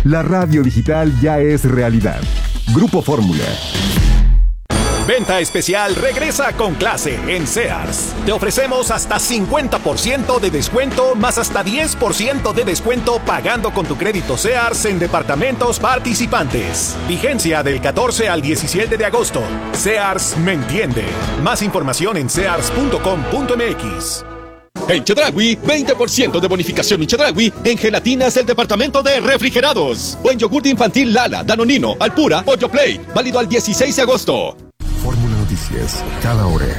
La radio digital ya es realidad. Grupo Fórmula. Venta especial regresa con clase en Sears. Te ofrecemos hasta 50% de descuento más hasta 10% de descuento pagando con tu crédito Sears en departamentos participantes. Vigencia del 14 al 17 de agosto. Sears me entiende. Más información en sears.com.mx. En Chedraui, 20% de bonificación en Chedraui en gelatinas del departamento de refrigerados. O en yogur infantil Lala, Danonino, Alpura o Yoplait. Válido al 16 de agosto. Fórmula Noticias, cada hora.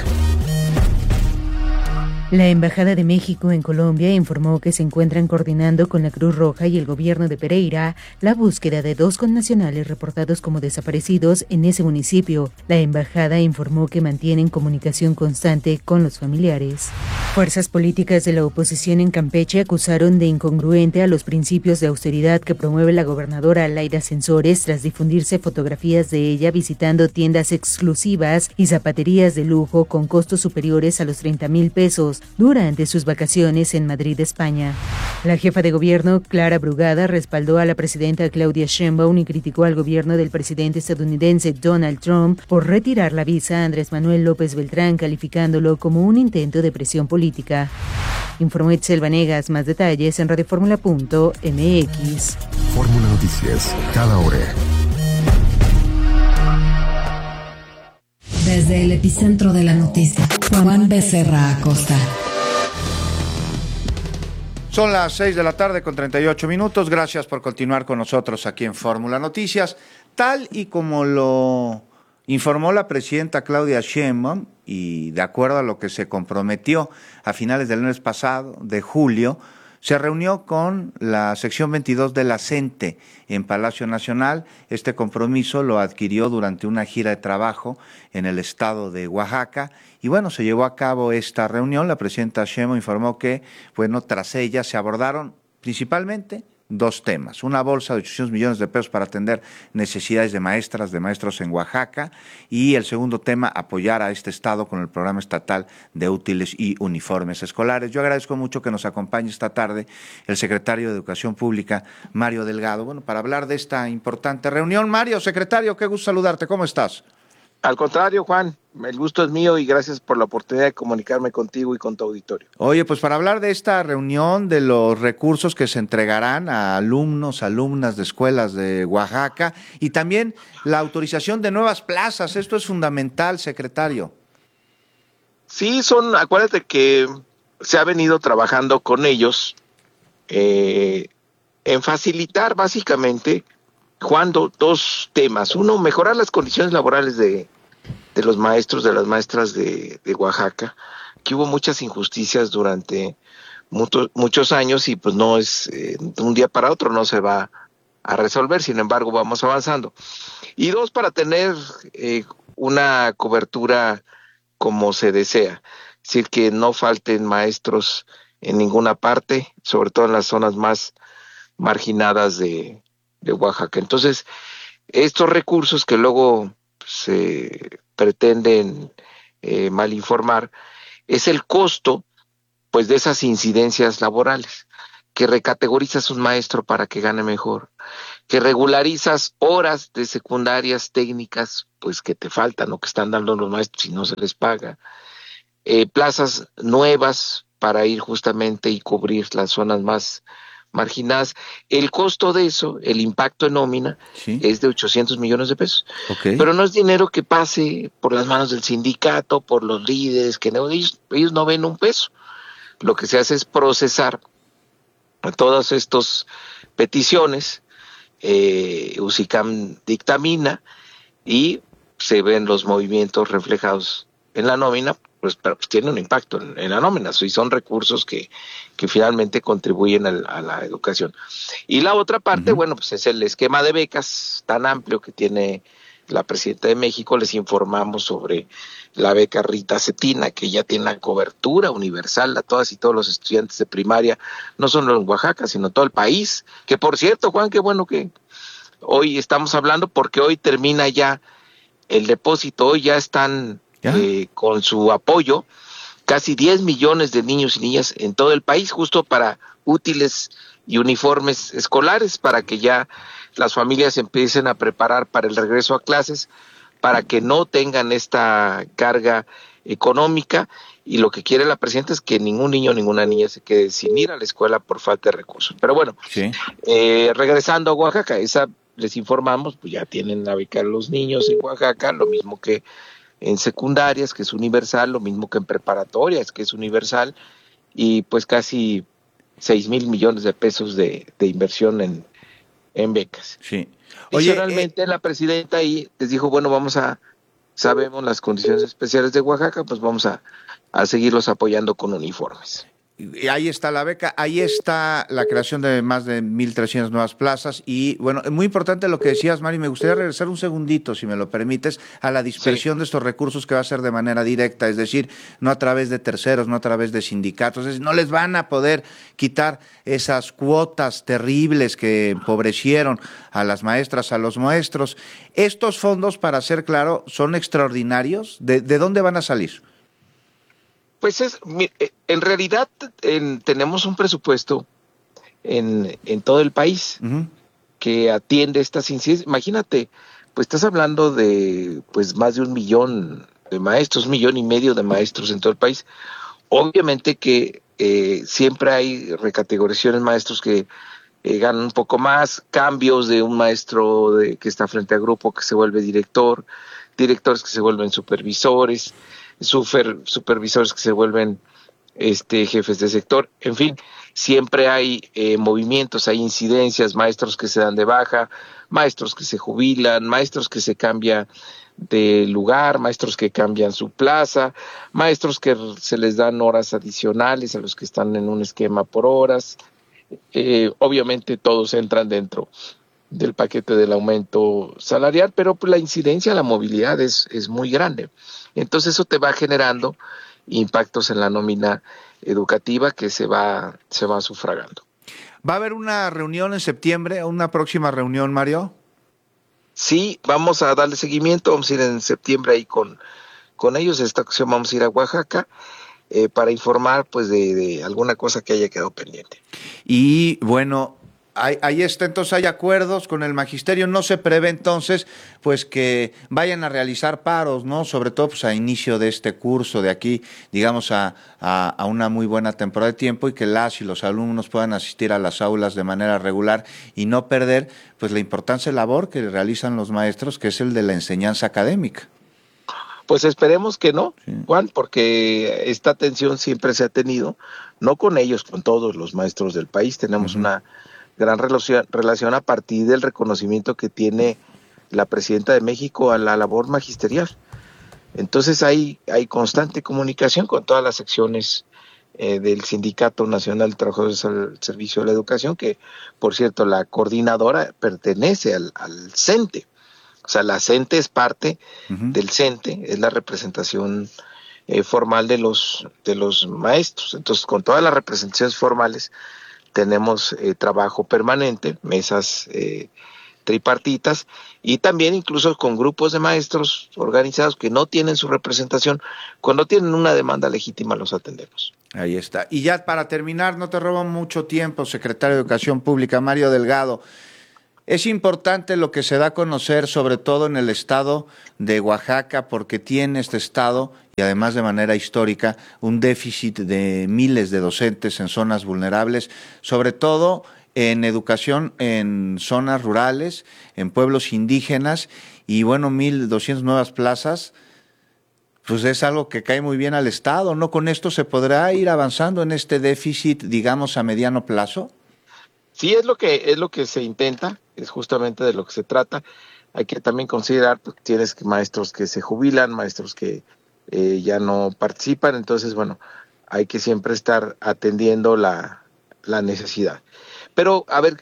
La Embajada de México en Colombia informó que se encuentran coordinando con la Cruz Roja y el gobierno de Pereira la búsqueda de 2 connacionales reportados como desaparecidos en ese municipio. La embajada informó que mantienen comunicación constante con los familiares. Fuerzas políticas de la oposición en Campeche acusaron de incongruente a los principios de austeridad que promueve la gobernadora Laida Sansores tras difundirse fotografías de ella visitando tiendas exclusivas y zapaterías de lujo con costos superiores a los 30,000 pesos durante sus vacaciones en Madrid, España. La jefa de gobierno, Clara Brugada, respaldó a la presidenta Claudia Sheinbaum y criticó al gobierno del presidente estadounidense Donald Trump por retirar la visa a Andrés Manuel López Beltrán, calificándolo como un intento de presión política. Informó Itzel Vanegas. Más detalles en radioformula.mx. Fórmula Noticias, cada hora. Desde el epicentro de la noticia, Juan Becerra Acosta. Son las 6 de la tarde con 38 minutos. Gracias por continuar con nosotros aquí en Fórmula Noticias. Tal y como lo informó la presidenta Claudia Sheinbaum, y de acuerdo a lo que se comprometió a finales del mes pasado, de julio, se reunió con la sección 22 de la CENTE en Palacio Nacional. Este compromiso lo adquirió durante una gira de trabajo en el estado de Oaxaca. Y bueno, se llevó a cabo esta reunión. La presidenta Sheinbaum informó que, bueno, tras ella se abordaron principalmente 2 temas. Una bolsa de 800 millones de pesos para atender necesidades de maestras, de maestros en Oaxaca. Y el segundo tema, apoyar a este estado con el programa estatal de útiles y uniformes escolares. Yo agradezco mucho que nos acompañe esta tarde el secretario de Educación Pública, Mario Delgado, bueno, para hablar de esta importante reunión. Mario, secretario, qué gusto saludarte. ¿Cómo estás? Al contrario, Juan, el gusto es mío y gracias por la oportunidad de comunicarme contigo y con tu auditorio. Oye, pues para hablar de esta reunión, de los recursos que se entregarán a alumnos, alumnas de escuelas de Oaxaca y también la autorización de nuevas plazas. Esto es fundamental, secretario. Sí, acuérdate que se ha venido trabajando con ellos en facilitar básicamente, Juan, 2 temas. Uno, mejorar las condiciones laborales de los maestros, de las maestras de Oaxaca, que hubo muchas injusticias durante muchos años y pues no es de un día para otro no se va a resolver, sin embargo vamos avanzando. Y 2, para tener una cobertura como se desea, es decir, que no falten maestros en ninguna parte, sobre todo en las zonas más marginadas de Oaxaca. Entonces, estos recursos que luego se pretenden mal informar, es el costo pues de esas incidencias laborales, que recategorizas un maestro para que gane mejor, que regularizas horas de secundarias técnicas pues que te faltan o que están dando los maestros y no se les paga, plazas nuevas para ir justamente y cubrir las zonas más marginadas. El costo de eso, el impacto en nómina, ¿sí?, es de 800 millones de pesos. Okay. Pero no es dinero que pase por las manos del sindicato, por los líderes, que no, ellos no ven un peso. Lo que se hace es procesar todas estas peticiones, USICAM dictamina y se ven los movimientos reflejados en la nómina, pero pues tiene un impacto en la nómina, y son recursos que finalmente contribuyen a la educación. Y la otra parte, bueno, pues es el esquema de becas tan amplio que tiene la presidenta de México. Les informamos sobre la beca Rita Cetina, que ya tiene una cobertura universal a todas y todos los estudiantes de primaria, no solo en Oaxaca, sino en todo el país. Que por cierto, Juan, qué bueno que hoy estamos hablando, porque hoy termina ya el depósito, hoy ya están con su apoyo casi 10 millones de niños y niñas en todo el país, justo para útiles y uniformes escolares para que ya las familias empiecen a preparar para el regreso a clases, para que no tengan esta carga económica, y lo que quiere la presidenta es que ningún niño, ninguna niña se quede sin ir a la escuela por falta de recursos. Pero bueno, Sí. Regresando a Oaxaca, les informamos, pues ya tienen la beca los niños en Oaxaca, lo mismo que en secundarias, que es universal, lo mismo que en preparatorias, que es universal, y pues casi 6,000 millones de pesos de inversión en becas. Sí. Adicionalmente, la presidenta ahí les dijo, bueno, sabemos las condiciones especiales de Oaxaca, pues vamos a seguirlos apoyando con uniformes. Y ahí está la beca, ahí está la creación de más de 1,300 nuevas plazas y bueno, es muy importante lo que decías, Mari, me gustaría regresar un segundito, si me lo permites, a la dispersión de estos recursos que va a ser de manera directa, es decir, no a través de terceros, no a través de sindicatos, es decir, no les van a poder quitar esas cuotas terribles que empobrecieron a las maestras, a los maestros. Estos fondos, para ser claro, son extraordinarios, ¿de dónde van a salir? Pues en realidad tenemos un presupuesto en todo el país que atiende estas incidencias. Imagínate, pues estás hablando de pues más de 1 millón de maestros, 1,5 millones de maestros en todo el país. Obviamente que siempre hay recategorizaciones, maestros que ganan un poco más, cambios de un maestro que está frente a grupo que se vuelve director, directores que se vuelven supervisores, supervisores que se vuelven jefes de sector, en fin, siempre hay movimientos, hay incidencias, maestros que se dan de baja, maestros que se jubilan, maestros que se cambian de lugar, maestros que cambian su plaza, maestros que se les dan horas adicionales a los que están en un esquema por horas. Obviamente todos entran dentro del paquete del aumento salarial, pero pues la incidencia, la movilidad es muy grande. Entonces eso te va generando impactos en la nómina educativa que se va sufragando. ¿Va a haber una reunión en septiembre, una próxima reunión, Mario? Sí, vamos a darle seguimiento, vamos a ir en septiembre ahí con ellos. Esta ocasión vamos a ir a Oaxaca para informar pues de alguna cosa que haya quedado pendiente. Y bueno, ahí está, entonces hay acuerdos con el magisterio, no se prevé entonces pues que vayan a realizar paros, ¿no? Sobre todo pues a inicio de este curso, de aquí, digamos, a una muy buena temporada de tiempo y que las y los alumnos puedan asistir a las aulas de manera regular y no perder pues la importante labor que realizan los maestros, que es el de la enseñanza académica. Pues esperemos que no, Juan, porque esta tensión siempre se ha tenido, no con ellos, con todos los maestros del país. Tenemos una gran relación a partir del reconocimiento que tiene la presidenta de México a la labor magisterial. Entonces hay constante comunicación con todas las secciones del Sindicato Nacional de Trabajadores al Servicio de la Educación, que, por cierto, la coordinadora pertenece al CENTE. O sea, la CENTE es parte del CENTE, es la representación formal de los maestros. Entonces, con todas las representaciones formales, tenemos trabajo permanente, mesas tripartitas, y también incluso con grupos de maestros organizados que no tienen su representación. Cuando tienen una demanda legítima los atendemos. Ahí está. Y ya para terminar, no te robo mucho tiempo, secretario de Educación Pública, Mario Delgado. Es importante lo que se da a conocer, sobre todo en el estado de Oaxaca, porque tiene este estado, y además de manera histórica, un déficit de miles de docentes en zonas vulnerables, sobre todo en educación en zonas rurales, en pueblos indígenas, y bueno, 1,200 nuevas plazas, pues es algo que cae muy bien al estado, ¿no? ¿Con esto se podrá ir avanzando en este déficit, digamos, a mediano plazo? Sí, es lo que se intenta, es justamente de lo que se trata. Hay que también considerar, pues, tienes maestros que se jubilan, maestros que ya no participan, entonces, bueno, hay que siempre estar atendiendo la necesidad. Pero, a ver,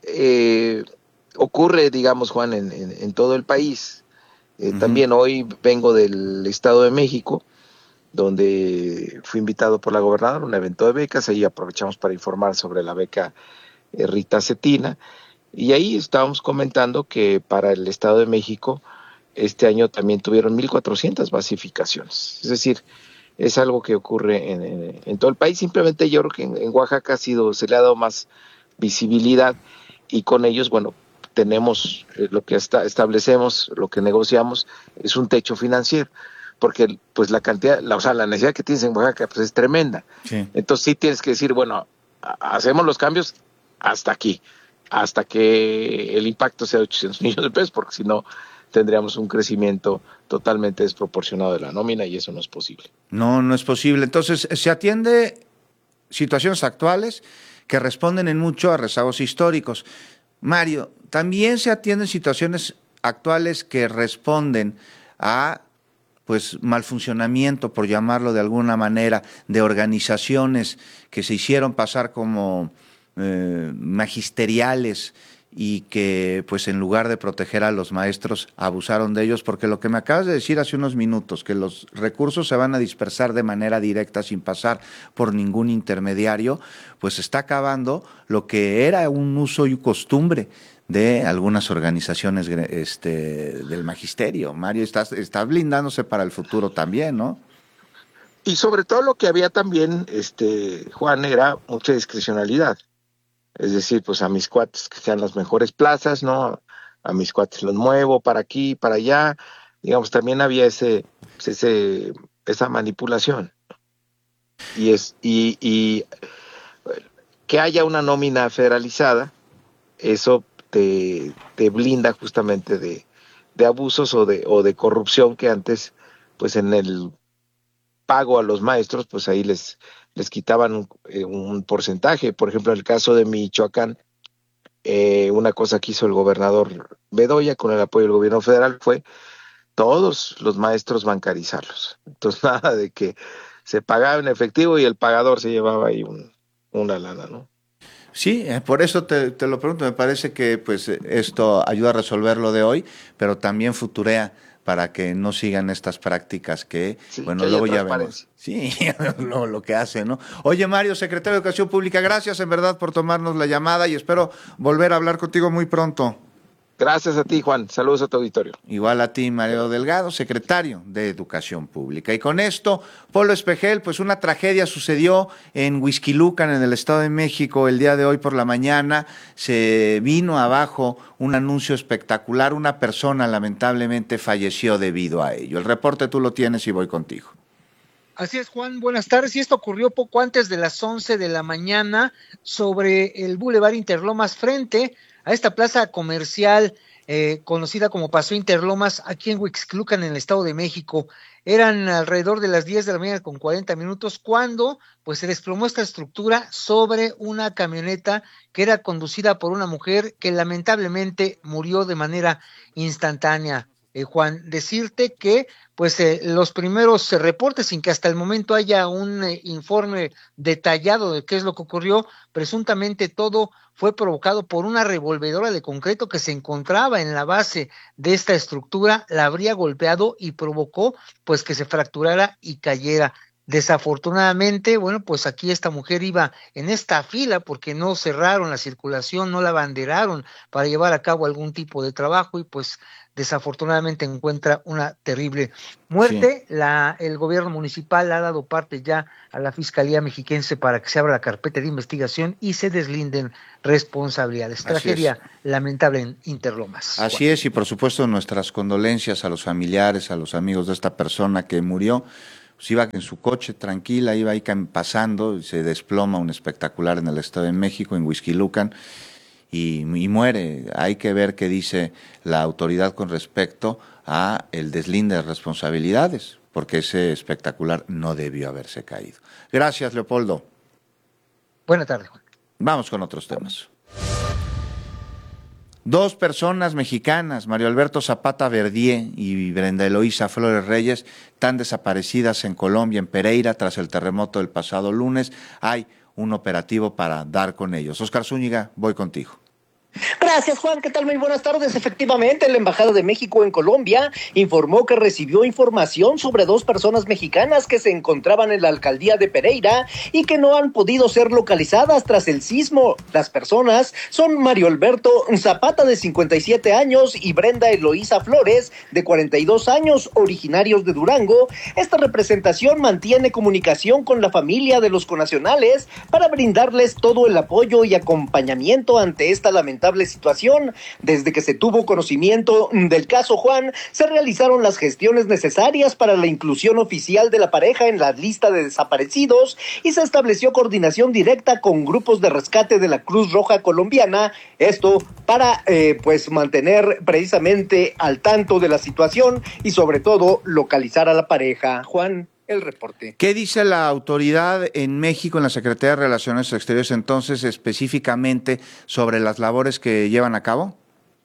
ocurre, digamos, Juan, en todo el país. También hoy vengo del Estado de México, donde fui invitado por la gobernadora a un evento de becas, ahí aprovechamos para informar sobre la beca Rita Cetina, y ahí estábamos comentando que para el Estado de México este año también tuvieron 1,400 basificaciones, es decir, es algo que ocurre en todo el país. Simplemente yo creo que en Oaxaca se le ha dado más visibilidad, y con ellos, bueno, tenemos lo que establecemos, lo que negociamos es un techo financiero, porque pues la cantidad, la necesidad que tienes en Oaxaca pues es tremenda. Sí. Entonces sí tienes que decir, bueno, hacemos los cambios hasta aquí, hasta que el impacto sea de 800 millones de pesos, porque si no tendríamos un crecimiento totalmente desproporcionado de la nómina y eso no es posible. No, no es posible. Entonces, se atiende situaciones actuales que responden en mucho a rezagos históricos. Mario, también se atienden situaciones actuales que responden a pues mal funcionamiento, por llamarlo de alguna manera, de organizaciones que se hicieron pasar como magisteriales y que pues en lugar de proteger a los maestros abusaron de ellos, porque lo que me acabas de decir hace unos minutos, que los recursos se van a dispersar de manera directa sin pasar por ningún intermediario, pues está acabando lo que era un uso y costumbre de algunas organizaciones del magisterio. Mario, está blindándose para el futuro también, ¿no? Y sobre todo lo que había también, Juan, era mucha discrecionalidad. Es decir, pues a mis cuates que sean las mejores plazas, ¿no? A mis cuates los muevo para aquí, para allá. Digamos, también había esa manipulación. Y que haya una nómina federalizada, eso te blinda justamente de abusos o de corrupción que antes, pues en el pago a los maestros, pues ahí les quitaban un porcentaje. Por ejemplo, en el caso de Michoacán, una cosa que hizo el gobernador Bedoya con el apoyo del gobierno federal fue todos los maestros bancarizarlos. Entonces, nada de que se pagaba en efectivo y el pagador se llevaba ahí una lana, ¿no? Sí, por eso te lo pregunto. Me parece que pues esto ayuda a resolver lo de hoy, pero también futurea para que no sigan estas prácticas que, sí, bueno, que luego ya vemos. Sí, lo que hace, ¿no? Oye, Mario, secretario de Educación Pública, gracias en verdad por tomarnos la llamada y espero volver a hablar contigo muy pronto. Gracias a ti, Juan. Saludos a tu auditorio. Igual a ti, Mario Delgado, secretario de Educación Pública. Y con esto, Polo Espejel, pues una tragedia sucedió en Huixquilucan, en el Estado de México, el día de hoy por la mañana. Se vino abajo un anuncio espectacular. Una persona lamentablemente falleció debido a ello. El reporte tú lo tienes y voy contigo. Así es, Juan, buenas tardes. Y esto ocurrió poco antes de las 11 de la mañana sobre el Boulevard Interlomas frente a esta plaza comercial conocida como Paseo Interlomas, aquí en Huixquilucan, en el Estado de México. Eran alrededor de las 10 de la mañana con 40 minutos cuando pues se desplomó esta estructura sobre una camioneta que era conducida por una mujer que lamentablemente murió de manera instantánea. Juan, decirte que pues los primeros reportes, sin que hasta el momento haya un informe detallado de qué es lo que ocurrió, presuntamente todo fue provocado por una revolvedora de concreto que se encontraba en la base de esta estructura, la habría golpeado y provocó pues que se fracturara y cayera. Desafortunadamente, bueno, pues aquí esta mujer iba en esta fila porque no cerraron la circulación, no la banderaron para llevar a cabo algún tipo de trabajo y pues desafortunadamente encuentra una terrible muerte. Sí. El gobierno municipal ha dado parte ya a la Fiscalía Mexiquense para que se abra la carpeta de investigación y se deslinden responsabilidades. Tragedia lamentable en Interlomas. Así es, y por supuesto nuestras condolencias a los familiares, a los amigos de esta persona que murió. Pues iba en su coche tranquila, iba ahí pasando, y se desploma un espectacular en el Estado de México, en Huixquilucan, y muere. Hay que ver qué dice la autoridad con respecto a el deslinde de responsabilidades, porque ese espectacular no debió haberse caído. Gracias, Leopoldo. Buenas tardes, Juan. Vamos con otros temas. 2 personas mexicanas, Mario Alberto Zapata Verdier y Brenda Eloísa Flores Reyes, están desaparecidas en Colombia, en Pereira, tras el terremoto del pasado lunes. Hay un operativo para dar con ellos. Óscar Zúñiga, voy contigo. Gracias, Juan. ¿Qué tal? Muy buenas tardes. Efectivamente, la Embajada de México en Colombia informó que recibió información sobre 2 personas mexicanas que se encontraban en la alcaldía de Pereira y que no han podido ser localizadas tras el sismo. Las personas son Mario Alberto Zapata, de 57 años, y Brenda Eloísa Flores, de 42 años, originarios de Durango. Esta representación mantiene comunicación con la familia de los connacionales para brindarles todo el apoyo y acompañamiento ante esta lamentable situación. Desde que se tuvo conocimiento del caso, Juan, se realizaron las gestiones necesarias para la inclusión oficial de la pareja en la lista de desaparecidos y se estableció coordinación directa con grupos de rescate de la Cruz Roja colombiana, esto para mantener precisamente al tanto de la situación y sobre todo localizar a la pareja. Juan, el reporte. ¿Qué dice la autoridad en México, en la Secretaría de Relaciones Exteriores, entonces, específicamente sobre las labores que llevan a cabo?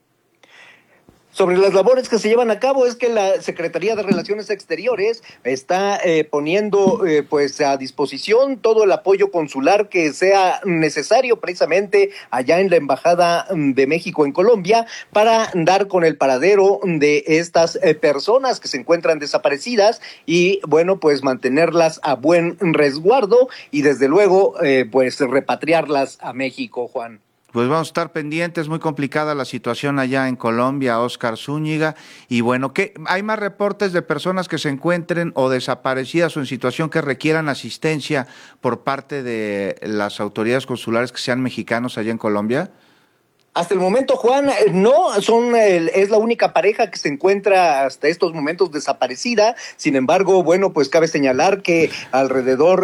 Sobre las labores que se llevan a cabo es que la Secretaría de Relaciones Exteriores está poniendo a disposición todo el apoyo consular que sea necesario precisamente allá en la Embajada de México en Colombia para dar con el paradero de estas personas que se encuentran desaparecidas y mantenerlas a buen resguardo y desde luego repatriarlas a México, Juan. Pues vamos a estar pendientes, muy complicada la situación allá en Colombia, Óscar Zúñiga, y ¿qué hay más reportes de personas que se encuentren o desaparecidas o en situación que requieran asistencia por parte de las autoridades consulares que sean mexicanos allá en Colombia? Hasta el momento, Juan, no es la única pareja que se encuentra hasta estos momentos desaparecida. Sin embargo, cabe señalar que alrededor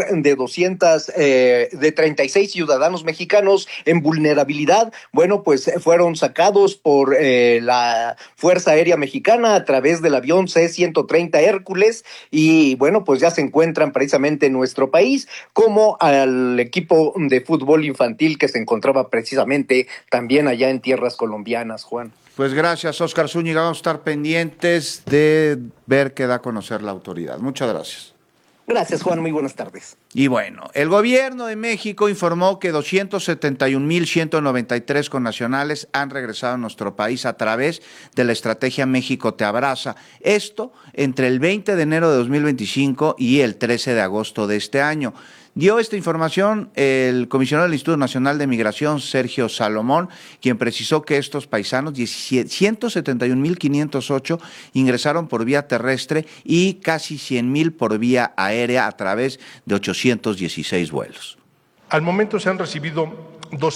de 36 ciudadanos mexicanos en vulnerabilidad, fueron sacados por la Fuerza Aérea Mexicana a través del avión C-130 Hércules y ya se encuentran precisamente en nuestro país, como al equipo de fútbol infantil que se encontraba precisamente también allá en tierras colombianas, Juan. Pues gracias, Óscar Zúñiga. Vamos a estar pendientes de ver qué da a conocer la autoridad. Muchas gracias. Gracias, Juan. Muy buenas tardes. Y el gobierno de México informó que 271,193 connacionales han regresado a nuestro país a través de la estrategia México te abraza. Esto entre el 20 de enero de 2025 y el 13 de agosto de este año. Dio esta información el comisionado del Instituto Nacional de Migración, Sergio Salomón, quien precisó que estos paisanos, 171,508, ingresaron por vía terrestre y casi 100,000 por vía aérea a través de 816 vuelos. Al momento se han recibido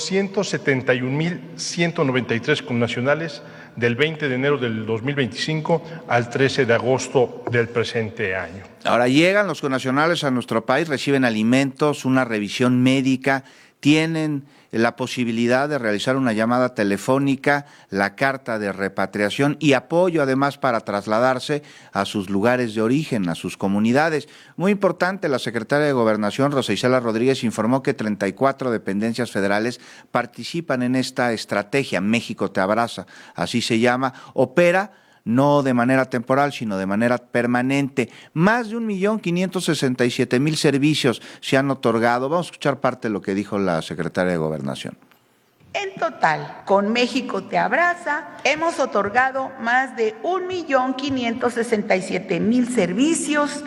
271,193 connacionales del 20 de enero del 2025 al 13 de agosto del presente año. Ahora llegan los connacionales a nuestro país, reciben alimentos, una revisión médica, tienen la posibilidad de realizar una llamada telefónica, la carta de repatriación y apoyo además para trasladarse a sus lugares de origen, a sus comunidades. Muy importante, la secretaria de Gobernación, Rosa Isela Rodríguez, informó que 34 dependencias federales participan en esta estrategia, México te abraza, así se llama, opera no de manera temporal, sino de manera permanente. Más de 1,567,000 servicios se han otorgado. Vamos a escuchar parte de lo que dijo la secretaria de Gobernación. En total, con México te abraza, hemos otorgado más de 1,567,000 servicios.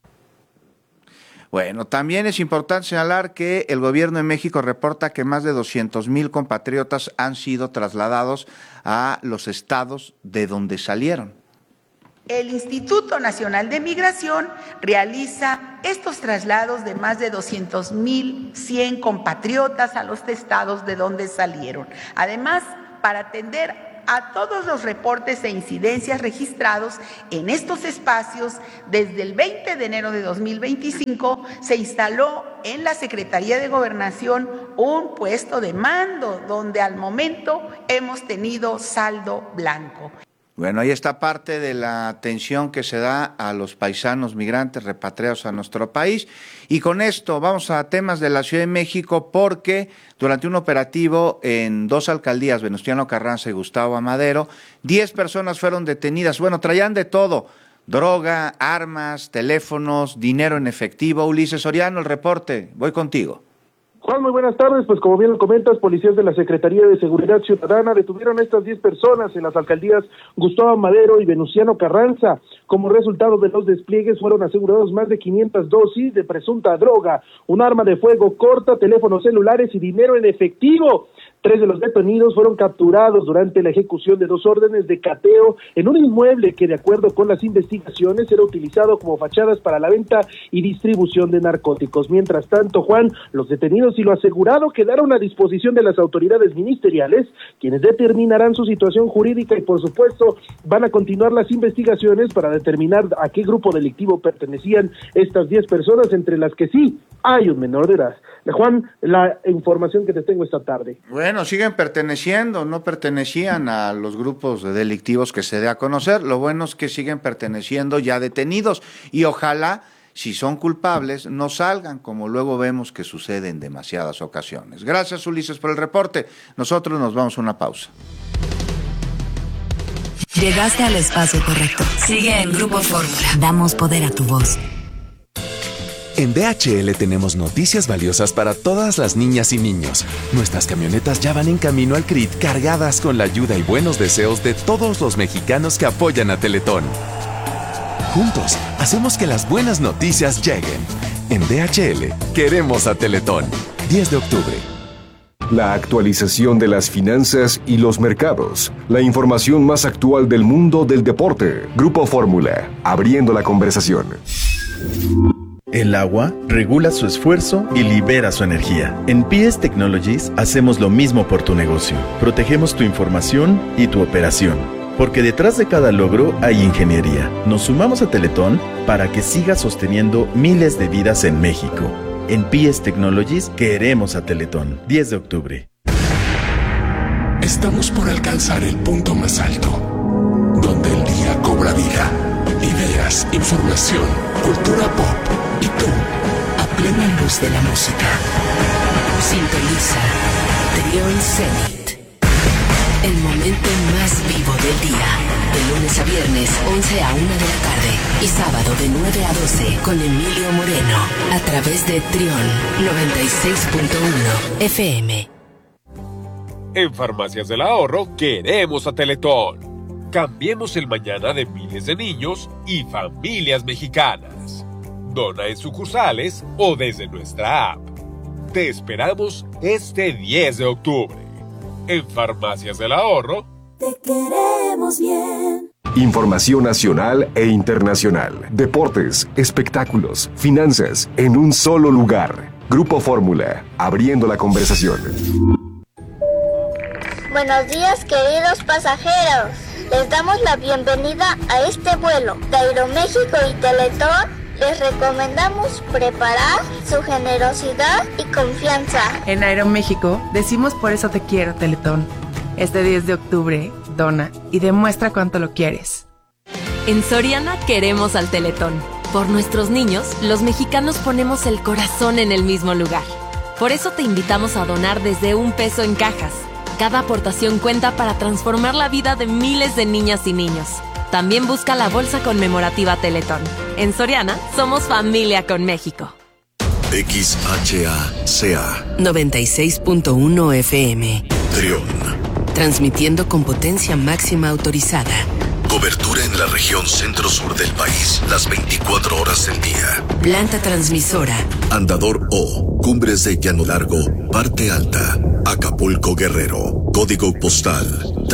También es importante señalar que el gobierno de México reporta que más de 200,000 compatriotas han sido trasladados a los estados de donde salieron. El Instituto Nacional de Migración realiza estos traslados de más de 200,100 compatriotas a los estados de donde salieron. Además, para atender a todos los reportes e incidencias registrados en estos espacios, desde el 20 de enero de 2025 se instaló en la Secretaría de Gobernación un puesto de mando donde al momento hemos tenido saldo blanco. Ahí está parte de la atención que se da a los paisanos migrantes repatriados a nuestro país. Y con esto vamos a temas de la Ciudad de México, porque durante un operativo en 2 alcaldías, Venustiano Carranza y Gustavo Amadero, 10 personas fueron detenidas. Traían de todo: droga, armas, teléfonos, dinero en efectivo. Ulises Soriano, el reporte. Voy contigo. Juan, muy buenas tardes. Pues como bien lo comentas, policías de la Secretaría de Seguridad Ciudadana detuvieron a estas 10 personas en las alcaldías Gustavo Madero y Venustiano Carranza. Como resultado de los despliegues fueron asegurados más de 500 dosis de presunta droga, un arma de fuego corta, teléfonos celulares y dinero en efectivo. 3 de los detenidos fueron capturados durante la ejecución de 2 órdenes de cateo en un inmueble que, de acuerdo con las investigaciones, era utilizado como fachadas para la venta y distribución de narcóticos. Mientras tanto, Juan, los detenidos y lo asegurado quedaron a disposición de las autoridades ministeriales, quienes determinarán su situación jurídica y, por supuesto, van a continuar las investigaciones para determinar a qué grupo delictivo pertenecían estas 10 personas, entre las que sí hay un menor de edad. Juan, la información que te tengo esta tarde. Bueno, siguen perteneciendo, no pertenecían a los grupos delictivos que se dé a conocer. Lo bueno es que siguen perteneciendo ya detenidos y ojalá, si son culpables, no salgan, como luego vemos que sucede en demasiadas ocasiones. Gracias, Ulises, por el reporte. Nosotros nos vamos a una pausa. Llegaste al espacio correcto. Sigue en Grupo Fórmula. Damos poder a tu voz. En DHL tenemos noticias valiosas para todas las niñas y niños. Nuestras camionetas ya van en camino al CRIT cargadas con la ayuda y buenos deseos de todos los mexicanos que apoyan a Teletón. Juntos, hacemos que las buenas noticias lleguen. En DHL, queremos a Teletón. 10 de octubre. La actualización de las finanzas y los mercados. La información más actual del mundo del deporte. Grupo Fórmula, abriendo la conversación. El agua regula su esfuerzo y libera su energía. En PS Technologies hacemos lo mismo por tu negocio. Protegemos tu información y tu operación. Porque detrás de cada logro hay ingeniería. Nos sumamos a Teletón para que siga sosteniendo miles de vidas en México. En PS Technologies queremos a Teletón. 10 de octubre. Estamos por alcanzar el punto más alto, donde el día cobra vida. Ideas, información, cultura pop y tú, a plena luz de la música. Sintoniza Trión Zenit. El momento más vivo del día. De lunes a viernes, 11 a 1 de la tarde. Y sábado de 9 a 12 con Emilio Moreno. A través de Trión 96.1 FM. En Farmacias del Ahorro queremos a Teletón. Cambiemos el mañana de miles de niños y familias mexicanas. Dona en sucursales o desde nuestra app. Te esperamos este 10 de octubre. En Farmacias del Ahorro. Te queremos bien. Información nacional e internacional. Deportes, espectáculos, finanzas, en un solo lugar. Grupo Fórmula, abriendo la conversación. Buenos días, queridos pasajeros. Les damos la bienvenida a este vuelo de Aeroméxico y Teletón. Les recomendamos preparar su generosidad y confianza. En Aeroméxico decimos por eso te quiero, Teletón. Este 10 de octubre, dona y demuestra cuánto lo quieres. En Soriana queremos al Teletón. Por nuestros niños, los mexicanos ponemos el corazón en el mismo lugar. Por eso te invitamos a donar desde $1 en cajas. Cada aportación cuenta para transformar la vida de miles de niñas y niños. También busca la bolsa conmemorativa Teletón. En Soriana, somos familia con México. XHACA 96.1 FM. Trión. Transmitiendo con potencia máxima autorizada. Cobertura en la región centro-sur del país, las 24 horas del día. Planta transmisora. Andador O, Cumbres de Llano Largo, Parte Alta, Acapulco, Guerrero. Código postal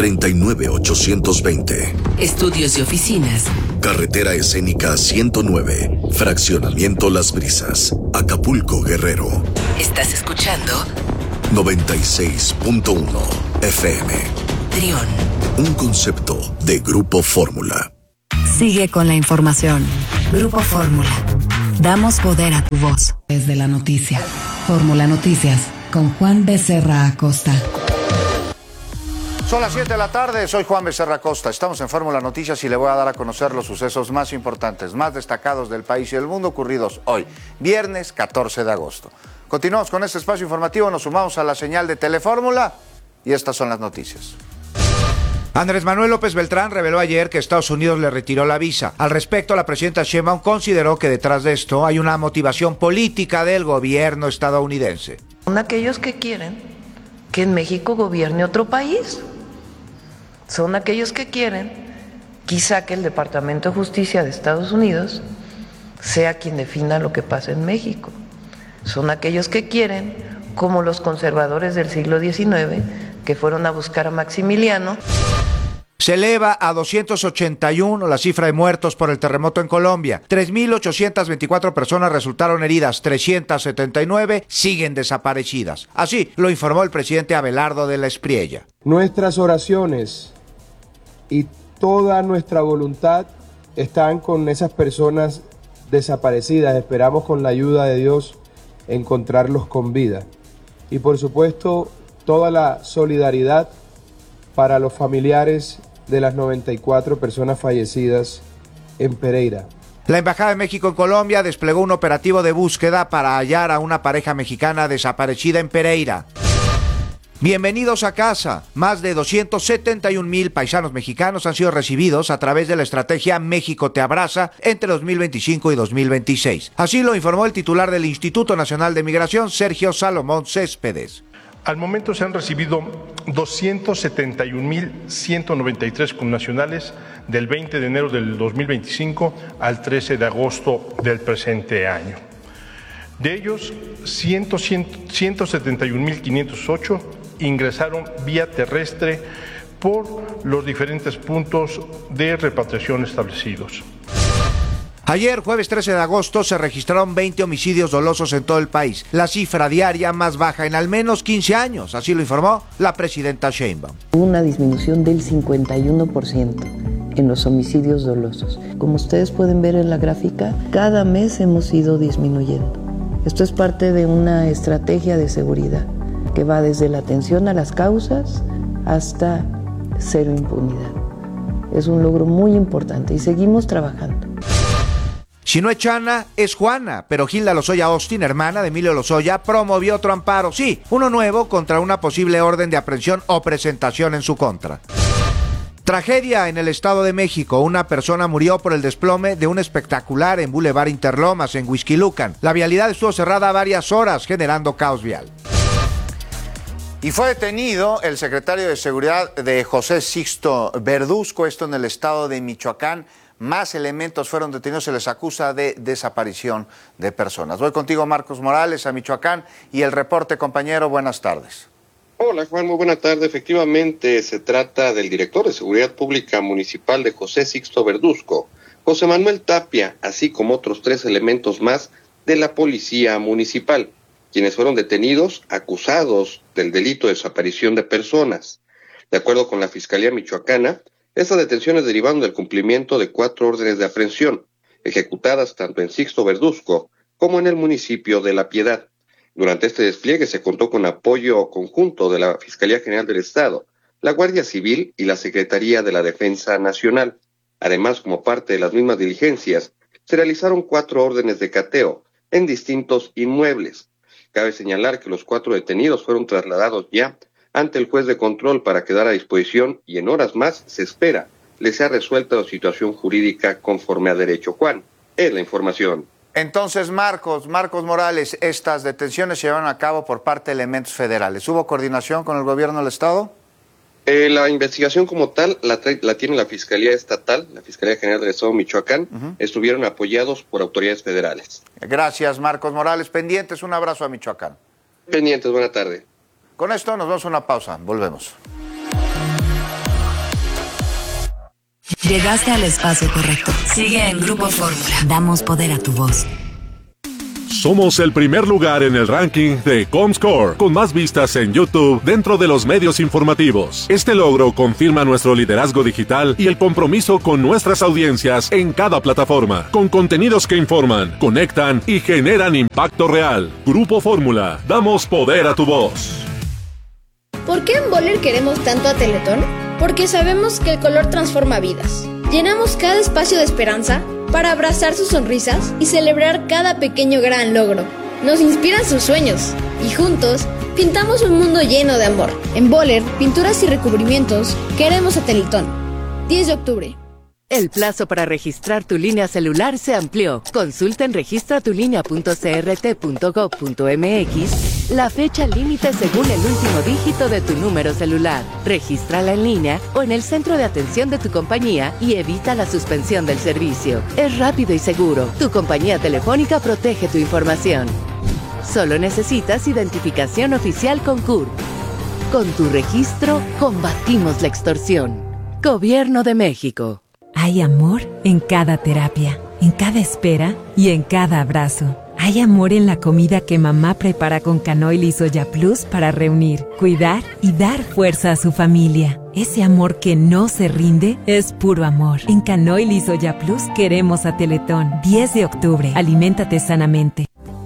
39820. Estudios y oficinas. Carretera Escénica 109, Fraccionamiento Las Brisas, Acapulco, Guerrero. ¿Estás escuchando? 96.1 FM. Trión. Un concepto de Grupo Fórmula. Sigue con la información. Grupo Fórmula. Damos poder a tu voz. Desde la noticia. Fórmula Noticias con Juan Becerra Acosta. Son las 7 de la tarde, soy Juan Becerra Acosta. Estamos en Fórmula Noticias y le voy a dar a conocer los sucesos más importantes, más destacados del país y del mundo ocurridos hoy, viernes 14 de agosto. Continuamos con este espacio informativo, nos sumamos a la señal de Telefórmula y estas son las noticias. Andrés Manuel López Beltrán reveló ayer que Estados Unidos le retiró la visa. Al respecto, la presidenta Sheinbaum consideró que detrás de esto hay una motivación política del gobierno estadounidense. Son aquellos que quieren que en México gobierne otro país. Son aquellos que quieren, quizá, que el Departamento de Justicia de Estados Unidos sea quien defina lo que pasa en México. Son aquellos que quieren, como los conservadores del siglo XIX, que fueron a buscar a Maximiliano. Se eleva a 281 la cifra de muertos por el terremoto en Colombia. 3.824 personas resultaron heridas, 379 siguen desaparecidas. Así lo informó el presidente Abelardo de la Espriella. Nuestras oraciones y toda nuestra voluntad están con esas personas desaparecidas. Esperamos, con la ayuda de Dios, encontrarlos con vida. Y por supuesto, toda la solidaridad para los familiares de las 94 personas fallecidas en Pereira. La Embajada de México en Colombia desplegó un operativo de búsqueda para hallar a una pareja mexicana desaparecida en Pereira. Bienvenidos a casa. Más de 271,000 paisanos mexicanos han sido recibidos a través de la estrategia México te abraza entre 2025 y 2026. Así lo informó el titular del Instituto Nacional de Migración, Sergio Salomón Céspedes. Al momento se han recibido 271,193 connacionales del 20 de enero del 2025 al 13 de agosto del presente año. De ellos, 171,508 ingresaron vía terrestre por los diferentes puntos de repatriación establecidos. Ayer, jueves 13 de agosto, se registraron 20 homicidios dolosos en todo el país, la cifra diaria más baja en al menos 15 años, así lo informó la presidenta Sheinbaum. Una disminución del 51% en los homicidios dolosos. Como ustedes pueden ver en la gráfica, cada mes hemos ido disminuyendo. Esto es parte de una estrategia de seguridad que va desde la atención a las causas hasta cero impunidad. Es un logro muy importante y seguimos trabajando. Si no es Chana, es Juana, pero Gilda Lozoya Austin, hermana de Emilio Lozoya, promovió otro amparo, sí, uno nuevo contra una posible orden de aprehensión o presentación en su contra. Tragedia en el Estado de México. Una persona murió por el desplome de un espectacular en Boulevard Interlomas, en Huixquilucan. La vialidad estuvo cerrada varias horas, generando caos vial. Y fue detenido el secretario de Seguridad de José Sixto Verduzco, esto en el estado de Michoacán. Más elementos fueron detenidos, se les acusa de desaparición de personas. Voy contigo, Marcos Morales, a Michoacán, y el reporte, compañero, buenas tardes. Hola, Juan, muy buena tarde. Efectivamente, se trata del director de Seguridad Pública Municipal de José Sixto Verduzco, José Manuel Tapia, así como otros 3 elementos más de la Policía Municipal, quienes fueron detenidos acusados del delito de desaparición de personas. De acuerdo con la Fiscalía Michoacana, estas detenciones derivaron del cumplimiento de 4 órdenes de aprehensión, ejecutadas tanto en Sixto Verduzco como en el municipio de La Piedad. Durante este despliegue se contó con apoyo conjunto de la Fiscalía General del Estado, la Guardia Civil y la Secretaría de la Defensa Nacional. Además, como parte de las mismas diligencias, se realizaron 4 órdenes de cateo en distintos inmuebles. Cabe señalar que los 4 detenidos fueron trasladados ya ante el juez de control para quedar a disposición y en horas más se espera les sea resuelta la situación jurídica conforme a derecho. Juan, es la información. Entonces, Marcos Morales, estas detenciones se llevaron a cabo por parte de elementos federales. ¿Hubo coordinación con el gobierno del Estado? La investigación como tal la tiene la Fiscalía Estatal, la Fiscalía General del Estado de Michoacán. Estuvieron apoyados por autoridades federales. Gracias, Marcos Morales. Pendientes, un abrazo a Michoacán. Pendientes, buena tarde. Con esto nos vamos a una pausa, volvemos. Llegaste al espacio correcto. Sigue en Grupo Fórmula. Damos poder a tu voz. Somos el primer lugar en el ranking de Comscore, con más vistas en YouTube dentro de los medios informativos. Este logro confirma nuestro liderazgo digital y el compromiso con nuestras audiencias en cada plataforma, con contenidos que informan, conectan y generan impacto real. Grupo Fórmula, damos poder a tu voz. ¿Por qué en Boller queremos tanto a Teletón? Porque sabemos que el color transforma vidas. Llenamos cada espacio de esperanza para abrazar sus sonrisas y celebrar cada pequeño gran logro. Nos inspiran sus sueños y juntos pintamos un mundo lleno de amor. En Boller, pinturas y recubrimientos, queremos a Teletón. 10 de octubre. El plazo para registrar tu línea celular se amplió. Consulta en registratulinea.crt.gov.mx la fecha límite según el último dígito de tu número celular. Regístrala en línea o en el centro de atención de tu compañía y evita la suspensión del servicio. Es rápido y seguro. Tu compañía telefónica protege tu información. Solo necesitas identificación oficial con CURP. Con tu registro, combatimos la extorsión. Gobierno de México. Hay amor en cada terapia, en cada espera y en cada abrazo. Hay amor en la comida que mamá prepara con Canoil y Soya Plus para reunir, cuidar y dar fuerza a su familia. Ese amor que no se rinde es puro amor. En Canoil y Soya Plus queremos a Teletón. 10 de octubre. Aliméntate sanamente.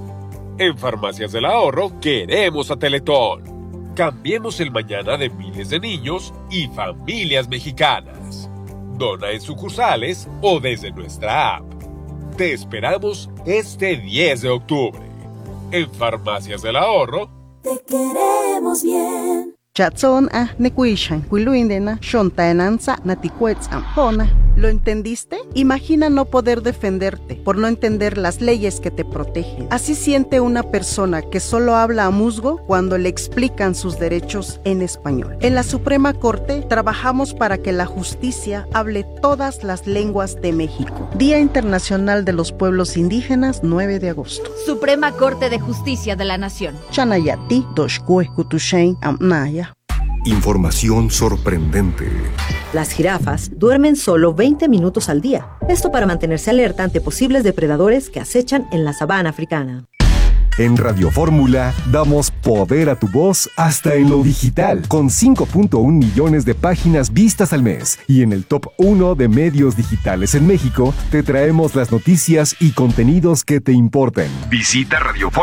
En Farmacias del Ahorro queremos a Teletón. Cambiemos el mañana de miles de niños y familias mexicanas. Dona en sucursales o desde nuestra app. Te esperamos este 10 de octubre. En Farmacias del Ahorro. Te queremos bien. Chatson nekuishan kuiluindena shontaenanza natikuetzam hona. ¿Lo entendiste? Imagina no poder defenderte por no entender las leyes que te protegen. Así siente una persona que solo habla a musgo cuando le explican sus derechos en español. En la Suprema Corte trabajamos para que la justicia hable todas las lenguas de México. Día Internacional de los Pueblos Indígenas, 9 de agosto. Suprema Corte de Justicia de la Nación. Chanayati, Doshkue, Kutushain, Amnaya. Información sorprendente. Las jirafas duermen solo 20 minutos al día. Esto para mantenerse alerta ante posibles depredadores que acechan en la sabana africana. En Radio Fórmula damos poder a tu voz hasta en lo digital, con 5.1 millones de páginas vistas al mes. Y en el top 1 de medios digitales en México, te traemos las noticias y contenidos que te importan. Visita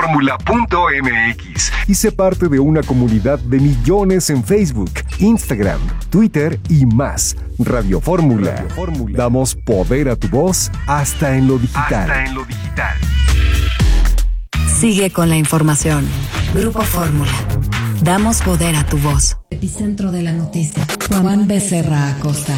radioformula.mx y sé parte de una comunidad de millones en Facebook, Instagram, Twitter y más. Radio Fórmula. Damos poder a tu voz hasta en lo digital. Sigue con la información. Grupo Fórmula. Damos poder a tu voz. Epicentro de la noticia. Juan Becerra Acosta.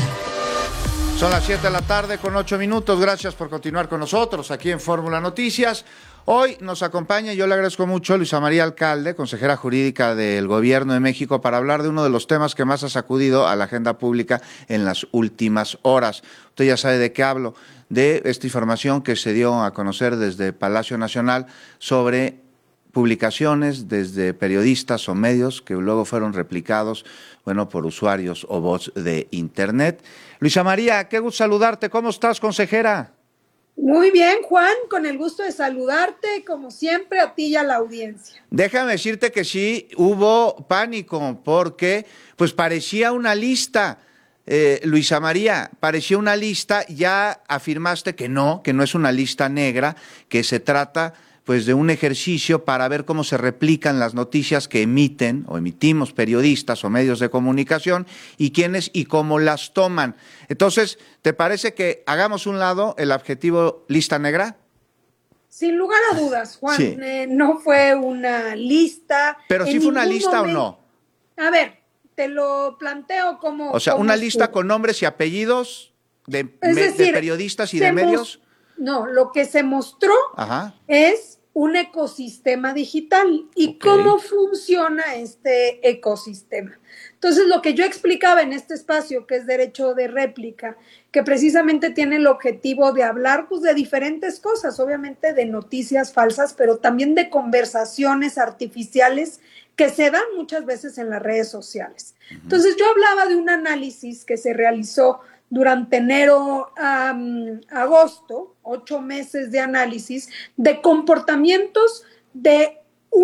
Son las 7 de la tarde con 8 minutos. Gracias por continuar con nosotros aquí en Fórmula Noticias. Hoy nos acompaña, yo le agradezco mucho, Luisa María Alcalde, consejera jurídica del Gobierno de México, para hablar de uno de los temas que más ha sacudido a la agenda pública en las últimas horas. Usted ya sabe de qué hablo, de esta información que se dio a conocer desde Palacio Nacional sobre publicaciones desde periodistas o medios que luego fueron replicados, por usuarios o bots de Internet. Luisa María, qué gusto saludarte. ¿Cómo estás, consejera? Muy bien, Juan, con el gusto de saludarte, como siempre, a ti y a la audiencia. Déjame decirte que sí hubo pánico, porque pues parecía una lista, Luisa María, parecía una lista. Ya afirmaste que no es una lista negra, que se trata pues de un ejercicio para ver cómo se replican las noticias que emiten o emitimos periodistas o medios de comunicación y quiénes y cómo las toman. Entonces, ¿te parece que hagamos un lado el adjetivo lista negra? Sin lugar a dudas, Juan, sí. No fue una lista. ¿Pero sí fue una lista o no? A ver, te lo planteo como... O sea, una lista con nombres y apellidos de periodistas y de medios. No, lo que se mostró es un ecosistema digital y cómo funciona este ecosistema. Entonces, lo que yo explicaba en este espacio, que es derecho de réplica, que precisamente tiene el objetivo de hablar pues, de diferentes cosas, obviamente de noticias falsas, pero también de conversaciones artificiales que se dan muchas veces en las redes sociales. Entonces, yo hablaba de un análisis que se realizó durante enero a agosto, 8 meses de análisis de comportamientos de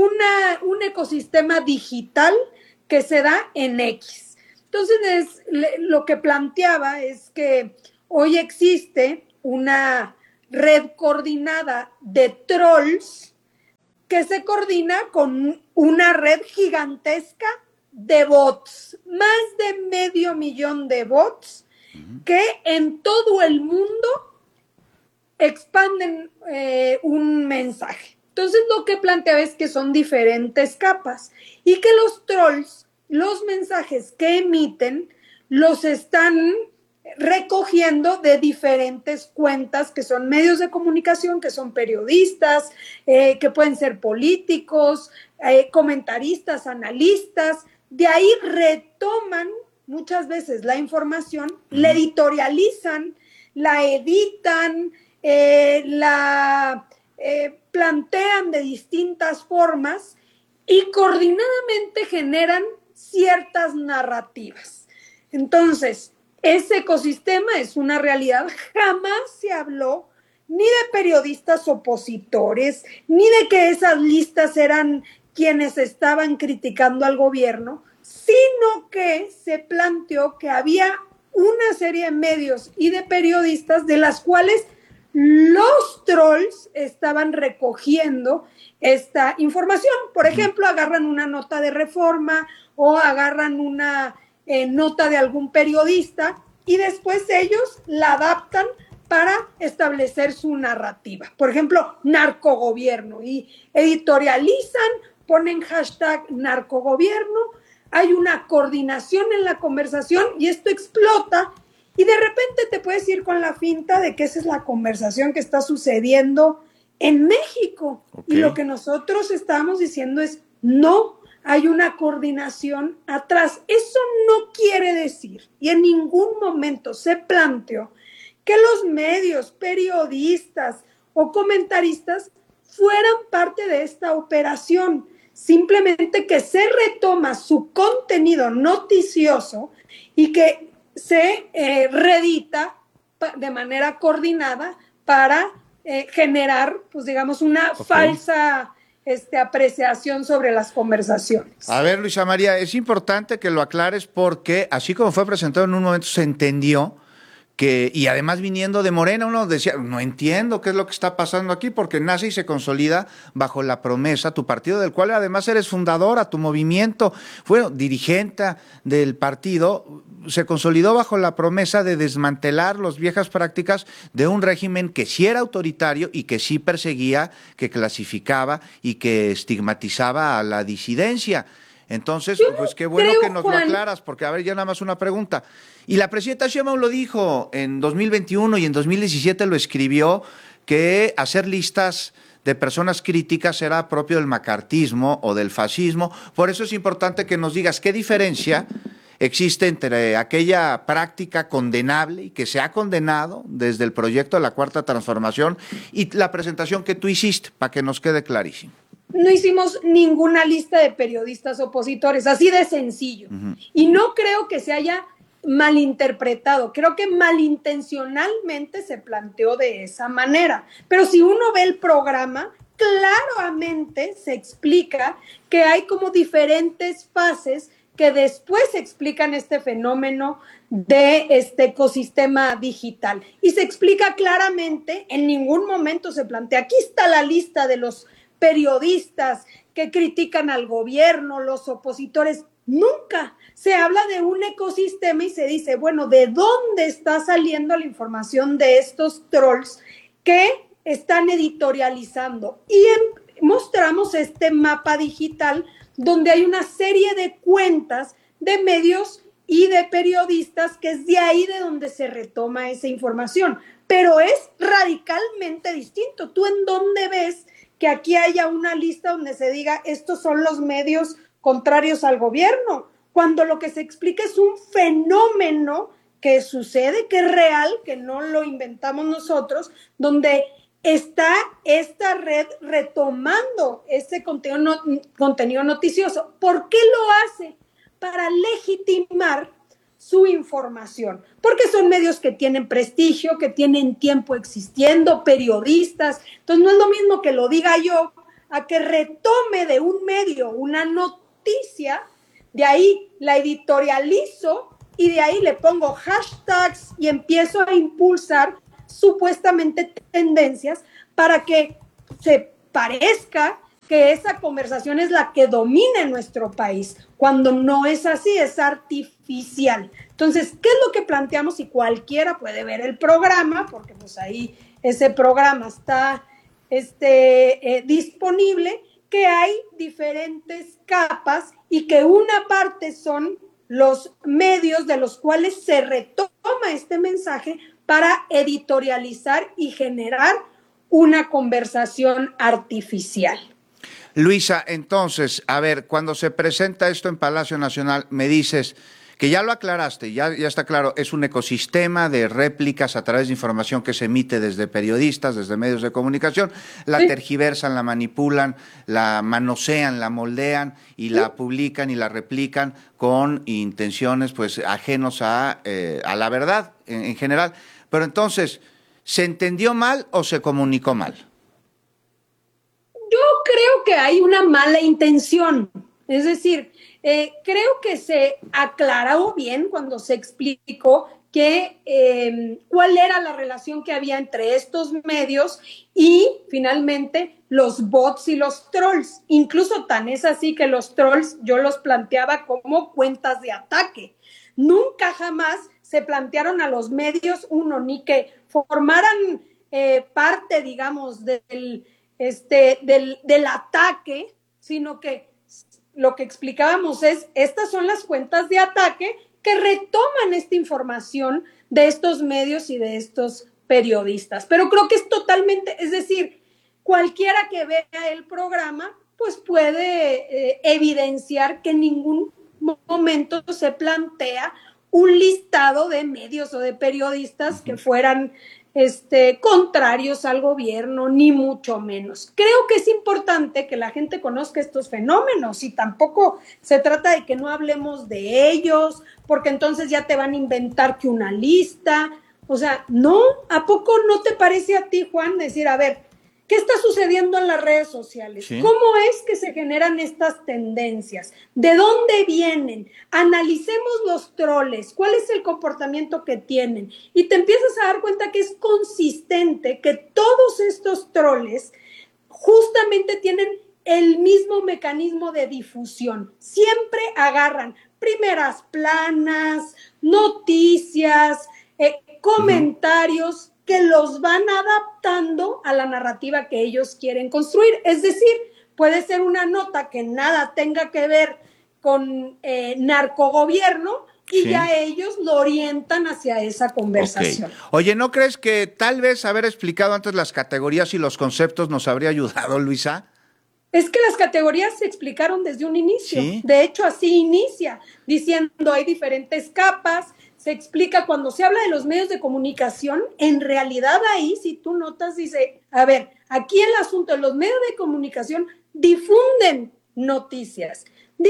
un ecosistema digital que se da en X. Entonces, lo que planteaba es que hoy existe una red coordinada de trolls que se coordina con una red gigantesca de bots, más de 500,000 de bots, que en todo el mundo expanden un mensaje. Entonces, lo que planteaba es que son diferentes capas y que los trolls, los mensajes que emiten, los están recogiendo de diferentes cuentas que son medios de comunicación, que son periodistas, que pueden ser políticos, comentaristas, analistas. De ahí retoman muchas veces la información, la editorializan, la editan, la plantean de distintas formas y coordinadamente generan ciertas narrativas. Entonces, ese ecosistema es una realidad. Jamás se habló ni de periodistas opositores, ni de que esas listas eran quienes estaban criticando al gobierno, sino que se planteó que había una serie de medios y de periodistas de las cuales los trolls estaban recogiendo esta información. Por ejemplo, agarran una nota de Reforma o agarran una nota de algún periodista y después ellos la adaptan para establecer su narrativa. Por ejemplo, narcogobierno, y editorializan, ponen hashtag narcogobierno, hay una coordinación en la conversación y esto explota y de repente te puedes ir con la finta de que esa es la conversación que está sucediendo en México. Okay. Y lo que nosotros estamos diciendo es no, hay una coordinación atrás. Eso no quiere decir, y en ningún momento se planteó, que los medios, periodistas o comentaristas fueran parte de esta operación. Simplemente que se retoma su contenido noticioso y que se reedita de manera coordinada para generar, pues digamos, una falsa apreciación sobre las conversaciones. A ver, Luisa María, es importante que lo aclares porque así como fue presentado en un momento se entendió que, y además viniendo de Morena, uno decía, no entiendo qué es lo que está pasando aquí, porque nace y se consolida bajo la promesa, tu partido del cual además eres fundadora, tu movimiento, fue dirigente del partido, se consolidó bajo la promesa de desmantelar las viejas prácticas de un régimen que sí era autoritario y que sí perseguía, que clasificaba y que estigmatizaba a la disidencia. Entonces, pues qué bueno que nos lo aclaras, porque a ver, ya nada más una pregunta. Y la presidenta Sheinbaum lo dijo en 2021 y en 2017 lo escribió, que hacer listas de personas críticas era propio del macartismo o del fascismo. Por eso es importante que nos digas qué diferencia existe entre aquella práctica condenable y que se ha condenado desde el proyecto de la Cuarta Transformación y la presentación que tú hiciste, para que nos quede clarísimo. No hicimos ninguna lista de periodistas opositores, así de sencillo. Y no creo que se haya malinterpretado, creo que malintencionalmente se planteó de esa manera. Pero si uno ve el programa, claramente se explica que hay como diferentes fases que después explican este fenómeno de este ecosistema digital. Y se explica claramente, en ningún momento se plantea, aquí está la lista de los periodistas que critican al gobierno, los opositores. Nunca se habla de un ecosistema y se dice, bueno, ¿de dónde está saliendo la información de estos trolls que están editorializando? Y mostramos este mapa digital donde hay una serie de cuentas de medios y de periodistas que es de ahí de donde se retoma esa información. Pero es radicalmente distinto. ¿Tú en dónde ves que aquí haya una lista donde se diga estos son los medios contrarios al gobierno? Cuando lo que se explica es un fenómeno que sucede, que es real, que no lo inventamos nosotros, donde está esta red retomando este contenido noticioso. ¿Por qué lo hace? Para legitimar su información, porque son medios que tienen prestigio, que tienen tiempo existiendo, periodistas. Entonces no es lo mismo que lo diga yo a que retome de un medio una noticia, de ahí la editorializo y de ahí le pongo hashtags y empiezo a impulsar supuestamente tendencias para que se parezca que esa conversación es la que domina en nuestro país, cuando no es así, es artificial. Entonces, ¿qué es lo que planteamos? Y cualquiera puede ver el programa, porque pues ahí ese programa está disponible, que hay diferentes capas y que una parte son los medios de los cuales se retoma este mensaje para editorializar y generar una conversación artificial. Luisa, entonces, a ver, cuando se presenta esto en Palacio Nacional, me dices que ya lo aclaraste, ya está claro, es un ecosistema de réplicas a través de información que se emite desde periodistas, desde medios de comunicación, la tergiversan, la manipulan, la manosean, la moldean y la publican y la replican con intenciones pues ajenos a la verdad en general. Pero entonces, ¿se entendió mal o se comunicó mal? Yo creo que hay una mala intención, es decir, creo que se aclaró bien cuando se explicó cuál era la relación que había entre estos medios y finalmente los bots y los trolls. Incluso tan es así que los trolls yo los planteaba como cuentas de ataque. Nunca jamás se plantearon a los medios, ni que formaran parte, digamos, del ataque, sino que lo que explicábamos es, estas son las cuentas de ataque que retoman esta información de estos medios y de estos periodistas. Pero creo que es totalmente, es decir, cualquiera que vea el programa, pues puede evidenciar que en ningún momento se plantea un listado de medios o de periodistas que fueran contrarios al gobierno, ni mucho menos. Creo que es importante que la gente conozca estos fenómenos y tampoco se trata de que no hablemos de ellos, porque entonces ya te van a inventar que una lista, o sea, no, ¿a poco no te parece a ti, Juan, decir, a ver, ¿qué está sucediendo en las redes sociales? ¿Sí? ¿Cómo es que se generan estas tendencias? ¿De dónde vienen? Analicemos los troles. ¿Cuál es el comportamiento que tienen? Y te empiezas a dar cuenta que es consistente que todos estos troles justamente tienen el mismo mecanismo de difusión. Siempre agarran primeras planas, noticias, comentarios, que los van adaptando a la narrativa que ellos quieren construir. Es decir, puede ser una nota que nada tenga que ver con narcogobierno y ya ellos lo orientan hacia esa conversación. Okay. Oye, ¿no crees que tal vez haber explicado antes las categorías y los conceptos nos habría ayudado, Luisa? Es que las categorías se explicaron desde un inicio. ¿Sí? De hecho, así inicia, diciendo hay diferentes capas. Se explica cuando se habla de los medios de comunicación, en realidad ahí, si tú notas, dice, a ver, aquí el asunto de los medios de comunicación difunden noticias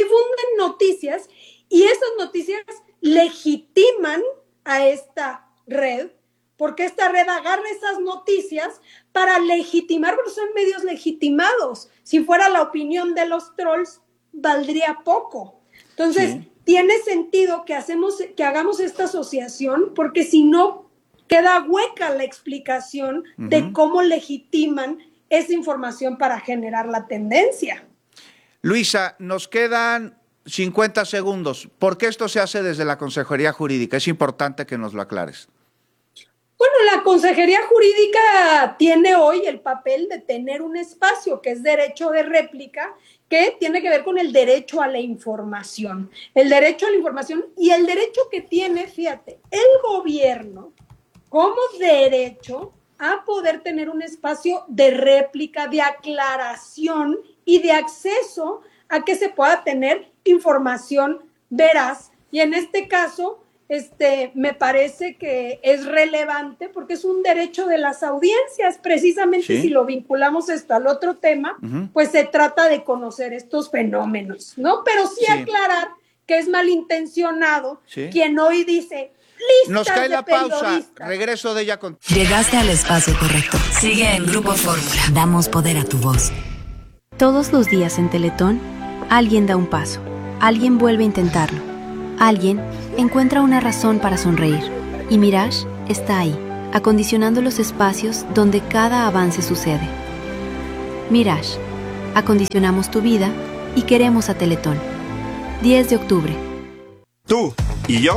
y esas noticias legitiman a esta red, porque esta red agarra esas noticias para legitimar, porque son medios legitimados. Si fuera la opinión de los trolls, valdría poco. Entonces, tiene sentido que hagamos esta asociación, porque si no, queda hueca la explicación de cómo legitiman esa información para generar la tendencia. Luisa, nos quedan 50 segundos. ¿Por qué esto se hace desde la Consejería Jurídica? Es importante que nos lo aclares. Bueno, la Consejería Jurídica tiene hoy el papel de tener un espacio que es derecho de réplica, que tiene que ver con el derecho a la información. El derecho a la información y el derecho que tiene, fíjate, el gobierno como derecho a poder tener un espacio de réplica, de aclaración y de acceso a que se pueda tener información veraz. Y en este caso, me parece que es relevante porque es un derecho de las audiencias. Precisamente si lo vinculamos esto al otro tema, pues se trata de conocer estos fenómenos, ¿no? Pero aclarar que es malintencionado quien hoy dice listas. Nos cae la pausa, periodistas. Regreso de ella con... Llegaste al espacio correcto. Sigue en Grupo Fórmula. Damos poder a tu voz. Todos los días en Teletón, alguien da un paso, alguien vuelve a intentarlo, alguien encuentra una razón para sonreír. Y Mirage está ahí, acondicionando los espacios donde cada avance sucede. Mirage, acondicionamos tu vida y queremos a Teletón. 10 de octubre. Tú y yo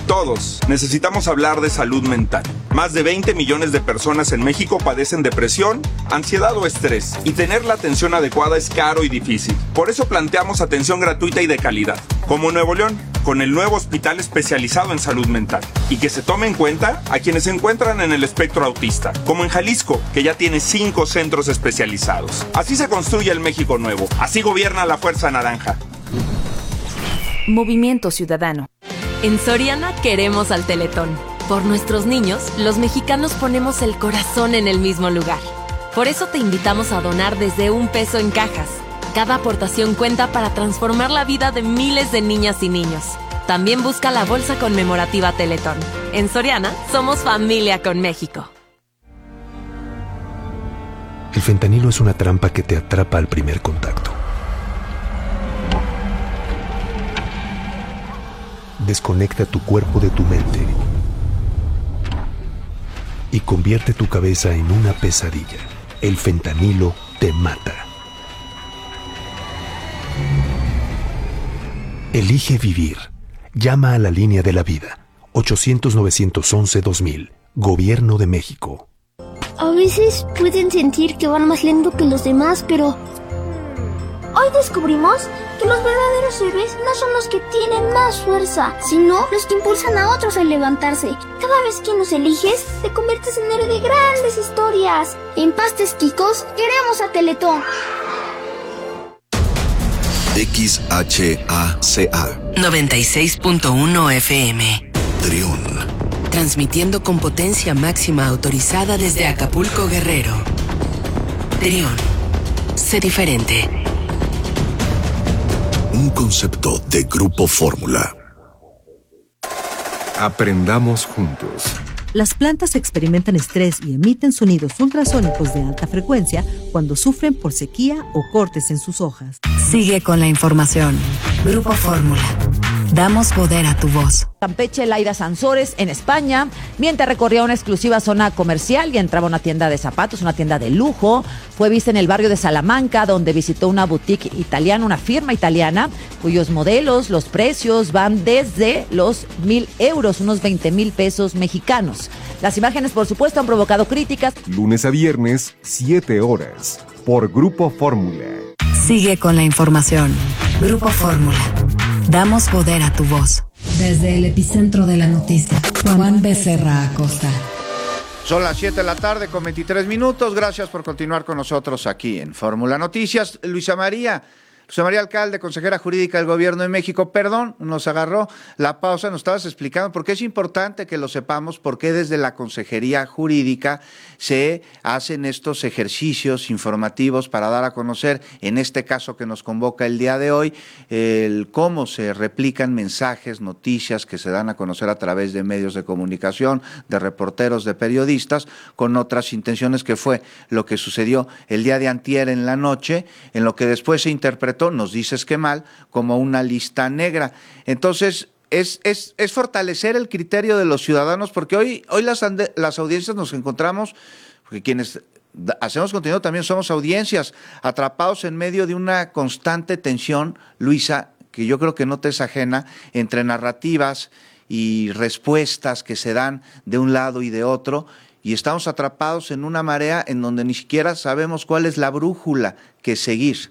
Todos necesitamos hablar de salud mental. Más de 20 millones de personas en México padecen depresión, ansiedad o estrés, y tener la atención adecuada es caro y difícil. Por eso planteamos atención gratuita y de calidad, como Nuevo León, con el nuevo hospital especializado en salud mental, y que se tome en cuenta a quienes se encuentran en el espectro autista, como en Jalisco, que ya tiene 5 centros especializados. Así se construye el México nuevo, así gobierna la Fuerza Naranja. Movimiento Ciudadano. En Soriana queremos al Teletón. Por nuestros niños, los mexicanos ponemos el corazón en el mismo lugar. Por eso te invitamos a donar desde $1 en cajas. Cada aportación cuenta para transformar la vida de miles de niñas y niños. También busca la bolsa conmemorativa Teletón. En Soriana, somos familia con México. El fentanilo es una trampa que te atrapa al primer contacto. Desconecta tu cuerpo de tu mente y convierte tu cabeza en una pesadilla. El fentanilo te mata. Elige vivir. Llama a la línea de la vida. 800-911-2000. Gobierno de México. A veces pueden sentir que van más lento que los demás, pero hoy descubrimos que los verdaderos héroes no son los que tienen más fuerza, sino los que impulsan a otros a levantarse. Cada vez que nos eliges, te conviertes en héroe de grandes historias. En Pastes Quicos, queremos a Teletón. XHACA 96.1 FM. Trión. Transmitiendo con potencia máxima autorizada desde Acapulco, Guerrero. Trión. Sé diferente. Un concepto de Grupo Fórmula. Aprendamos juntos. Las plantas experimentan estrés y emiten sonidos ultrasónicos de alta frecuencia cuando sufren por sequía o cortes en sus hojas. Sigue con la información. Grupo Fórmula. Damos poder a tu voz. Campeche, Laida Sansores, en España, mientras recorría una exclusiva zona comercial y entraba a una tienda de zapatos, una tienda de lujo. Fue vista en el barrio de Salamanca, donde visitó una boutique italiana, una firma italiana, cuyos modelos, los precios van desde los 1,000 euros, unos 20,000 pesos mexicanos. Las imágenes, por supuesto, han provocado críticas. Lunes a viernes, 7 horas, por Grupo Fórmula. Sigue con la información. Grupo Fórmula. Damos poder a tu voz. Desde el epicentro de la noticia, Juan Becerra Acosta. Son las 7 de la tarde con 23 minutos. Gracias por continuar con nosotros aquí en Fórmula Noticias. Luisa María Alcalde, consejera jurídica del Gobierno de México, perdón, nos agarró la pausa, nos estabas explicando por qué es importante que lo sepamos, por qué desde la Consejería Jurídica se hacen estos ejercicios informativos para dar a conocer, en este caso que nos convoca el día de hoy, el cómo se replican mensajes, noticias que se dan a conocer a través de medios de comunicación, de reporteros, de periodistas, con otras intenciones, que fue lo que sucedió el día de antier en la noche, en lo que después se interpretó, nos dices que mal, como una lista negra. Entonces, es fortalecer el criterio de los ciudadanos, porque hoy las audiencias nos encontramos, porque quienes hacemos contenido también somos audiencias, atrapados en medio de una constante tensión, Luisa, que yo creo que no te es ajena, entre narrativas y respuestas que se dan de un lado y de otro, y estamos atrapados en una marea en donde ni siquiera sabemos cuál es la brújula que seguir.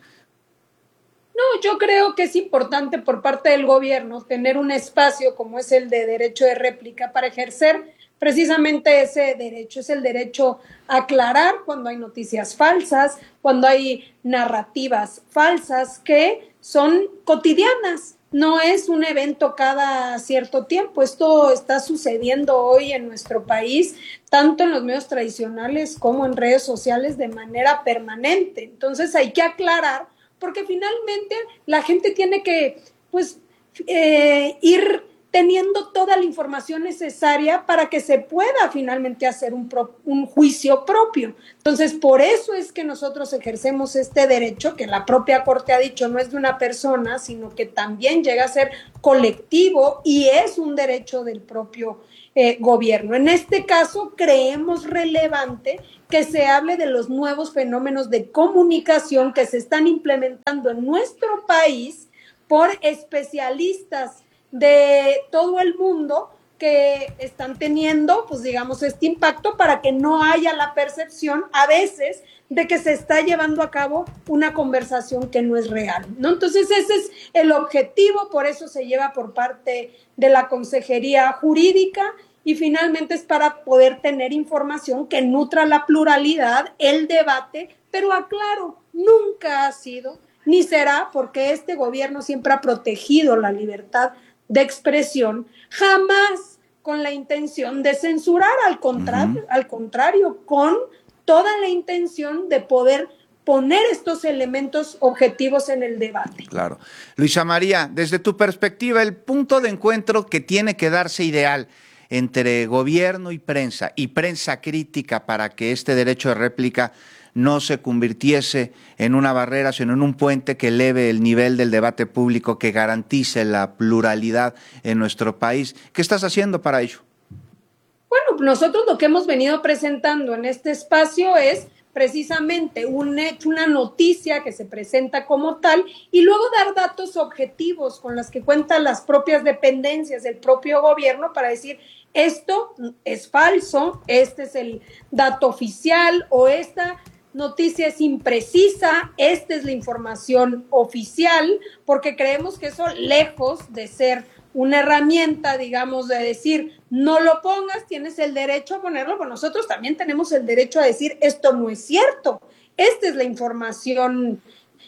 No, yo creo que es importante por parte del gobierno tener un espacio como es el de derecho de réplica para ejercer precisamente ese derecho. Es el derecho a aclarar cuando hay noticias falsas, cuando hay narrativas falsas que son cotidianas. No es un evento cada cierto tiempo. Esto está sucediendo hoy en nuestro país, tanto en los medios tradicionales como en redes sociales, de manera permanente. Entonces hay que aclarar, porque finalmente la gente tiene que ir teniendo toda la información necesaria para que se pueda finalmente hacer un juicio propio. Entonces, por eso es que nosotros ejercemos este derecho, que la propia Corte ha dicho no es de una persona, sino que también llega a ser colectivo y es un derecho del propio gobierno. En este caso, creemos relevante que se hable de los nuevos fenómenos de comunicación que se están implementando en nuestro país por especialistas de todo el mundo que están teniendo, pues digamos, este impacto para que no haya la percepción a veces de que se está llevando a cabo una conversación que no es real, ¿no? Entonces ese es el objetivo, por eso se lleva por parte de la Consejería Jurídica y finalmente es para poder tener información que nutra la pluralidad, el debate, pero aclaro, nunca ha sido ni será, porque este gobierno siempre ha protegido la libertad de expresión, jamás con la intención de censurar, al contrario, con toda la intención de poder poner estos elementos objetivos en el debate. Claro. Luisa María, desde tu perspectiva, el punto de encuentro que tiene que darse ideal entre gobierno y prensa crítica para que este derecho de réplica no se convirtiese en una barrera, sino en un puente que eleve el nivel del debate público, que garantice la pluralidad en nuestro país. ¿Qué estás haciendo para ello? Bueno, nosotros lo que hemos venido presentando en este espacio es precisamente un hecho, una noticia que se presenta como tal y luego dar datos objetivos con las que cuentan las propias dependencias del propio gobierno para decir esto es falso, este es el dato oficial o esta noticia es imprecisa, esta es la información oficial, porque creemos que eso, lejos de ser una herramienta, digamos, de decir, no lo pongas, tienes el derecho a ponerlo, pero nosotros también tenemos el derecho a decir, esto no es cierto, esta es la información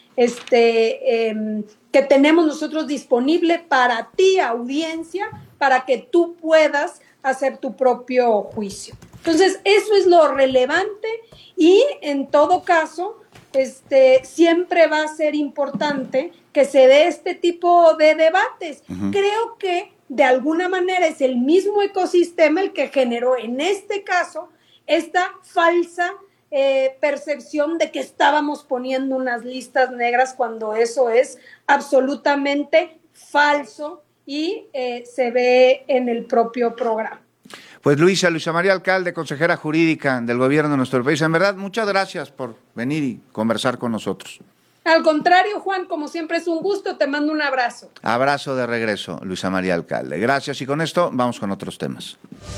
que tenemos nosotros disponible para ti, audiencia, para que tú puedas hacer tu propio juicio. Entonces, eso es lo relevante y en todo caso, siempre va a ser importante que se dé este tipo de debates. Creo que de alguna manera es el mismo ecosistema el que generó en este caso esta falsa percepción de que estábamos poniendo unas listas negras cuando eso es absolutamente falso y se ve en el propio programa. Pues Luisa María Alcalde, consejera jurídica del gobierno de nuestro país, en verdad, muchas gracias por venir y conversar con nosotros. Al contrario, Juan, como siempre es un gusto, te mando un abrazo. Abrazo de regreso, Luisa María Alcalde. Gracias y con esto vamos con otros temas.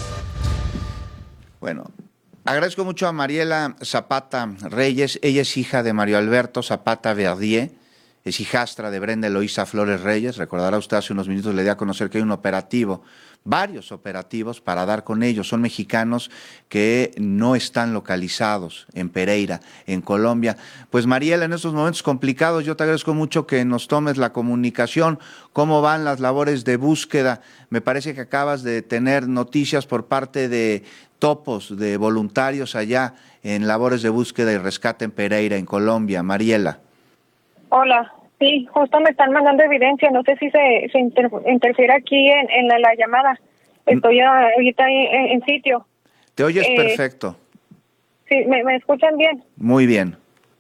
Bueno, agradezco mucho a Mariela Zapata Reyes, ella es hija de Mario Alberto Zapata Verdier, es hijastra de Brenda Eloísa Flores Reyes. Recordará usted, hace unos minutos le di a conocer que hay un operativo, varios operativos para dar con ellos. Son mexicanos que no están localizados en Pereira, en Colombia. Pues Mariela, en estos momentos complicados, yo te agradezco mucho que nos tomes la comunicación. ¿Cómo van las labores de búsqueda? Me parece que acabas de tener noticias por parte de topos, de voluntarios allá en labores de búsqueda y rescate en Pereira, en Colombia. Mariela. Hola. Sí, justo me están mandando evidencia, no sé si se interfiere aquí en la llamada. Estoy ahorita en sitio. Te oyes perfecto. Sí, ¿me escuchan bien? Muy bien.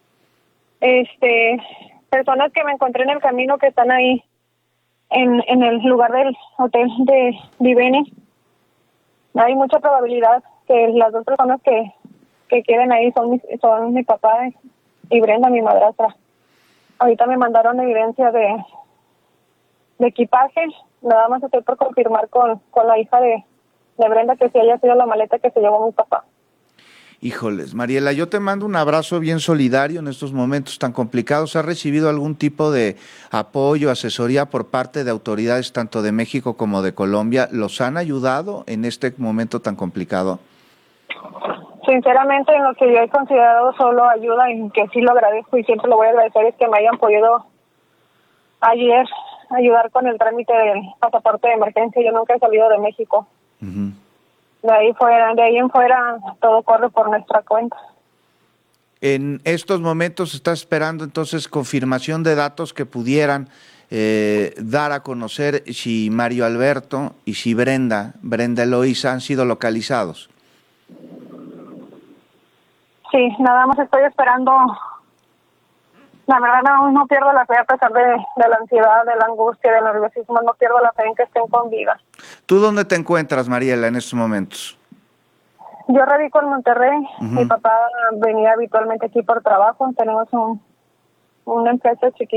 Personas que me encontré en el camino que están ahí en el lugar del hotel de Diveni. Hay mucha probabilidad que las dos personas que queden ahí son mi papá y Brenda, mi madrastra. Ahorita me mandaron evidencia de equipaje. Nada más estoy por confirmar con la hija de Brenda que sí haya sido la maleta que se llevó mi papá. Híjoles, Mariela, yo te mando un abrazo bien solidario en estos momentos tan complicados. ¿Has recibido algún tipo de apoyo, asesoría por parte de autoridades tanto de México como de Colombia? ¿Los han ayudado en este momento tan complicado? Sinceramente, en lo que yo he considerado solo ayuda, y que sí lo agradezco y siempre lo voy a agradecer, es que me hayan podido ayer ayudar con el trámite del pasaporte de emergencia. Yo nunca he salido de México. De ahí en fuera todo corre por nuestra cuenta. En estos momentos estás esperando entonces confirmación de datos que pudieran dar a conocer si Mario Alberto y si Brenda Eloísa han sido localizados. Sí, nada más estoy esperando. La verdad no pierdo la fe a pesar de la ansiedad, de la angustia, del nerviosismo. No pierdo la fe en que estén con vida. ¿Tú dónde te encuentras, Mariela, en estos momentos? Yo radico en Monterrey. Mi papá venía habitualmente aquí por trabajo. Tenemos una empresa chiquita.